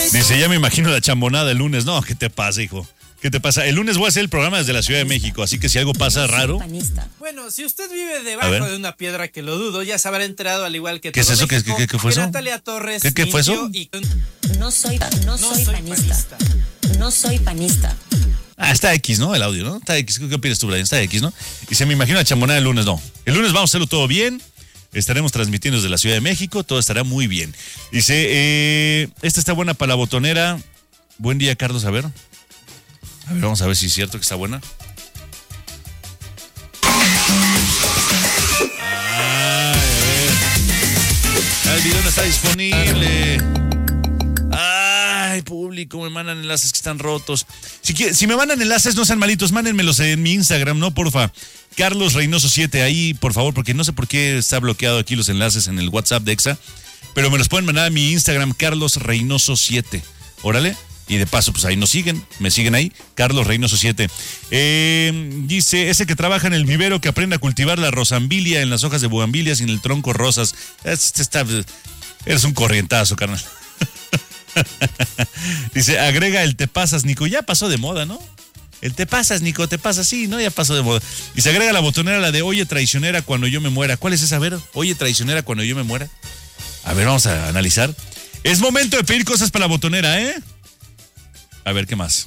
Dice, ya me imagino la chambonada el lunes. No, ¿qué te pasa, hijo? ¿Qué te pasa? El lunes voy a hacer el programa desde la Ciudad de México, así que si algo pasa raro... Bueno, si usted vive debajo de una piedra, que lo dudo, ya se habrá enterado, al igual que ¿Qué es eso? México, ¿Qué fue eso? Natalia Torres ¿Qué fue eso? No soy panista. No soy panista. Ah, está X, ¿no? El audio, ¿no? Está X. ¿Qué opinas tú, Brian? Está X, ¿no? Y se me imagina la chambonada el lunes, no. El lunes vamos a hacerlo todo bien. Estaremos transmitiendo desde la Ciudad de México. Todo estará muy bien. Dice, esta está buena para la botonera. Buen día, Carlos. A ver, vamos a ver si es cierto que está buena. El video no está disponible. Ay, público, me mandan enlaces que están rotos. Si me mandan enlaces, no sean malitos, mándenmelos en mi Instagram, ¿no? Porfa. Carlos Reynoso 7, ahí, por favor, porque no sé por qué está bloqueado aquí los enlaces en el WhatsApp de Exa, pero me los pueden mandar a mi Instagram, Carlos Reynoso 7. Órale. Y de paso, pues ahí me siguen ahí, Carlos Reynoso 7. Dice, ese que trabaja en el vivero que aprende a cultivar la rosambilia en las hojas de bugambilia sin el tronco rosas. Eres un corrientazo, carnal. Dice, agrega el te pasas, Nico. Ya pasó de moda, ¿no? El te pasas, Nico, te pasas, sí, ¿no? Ya pasó de moda. Y se agrega la botonera, la de oye traicionera cuando yo me muera. ¿Cuál es esa? A ver, oye traicionera cuando yo me muera. A ver, vamos a analizar. Es momento de pedir cosas para la botonera, ¿eh? A ver, ¿qué más?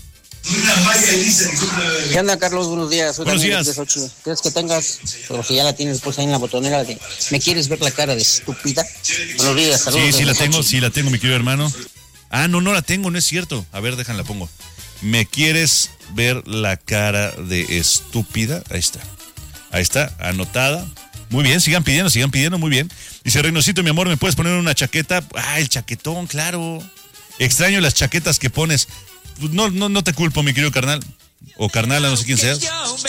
¿Qué onda, Carlos? Buenos días. Buenos días. ¿Quieres que tengas, pero si ya la tienes pues ahí en la botonera, de ¿me quieres ver la cara de estúpida? Buenos días, saludos. Sí la tengo, mi querido hermano. Ah, no la tengo, no es cierto. A ver, déjala, pongo. ¿Me quieres ver la cara de estúpida? Ahí está, anotada. Muy bien, sigan pidiendo, muy bien. Dice, Reynosito, mi amor, ¿me puedes poner una chaqueta? Ah, el chaquetón, claro. Extraño las chaquetas que pones. No te culpo, mi querido carnal. O carnala, no sé quién seas.